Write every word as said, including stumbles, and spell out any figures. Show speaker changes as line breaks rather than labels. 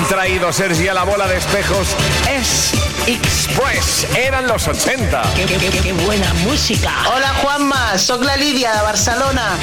traído Sergi a la bola de espejos es Express. Eran los ochenta.
Qué, qué, qué, qué buena música.
Hola Juanma, soc la Lídia de Barcelona.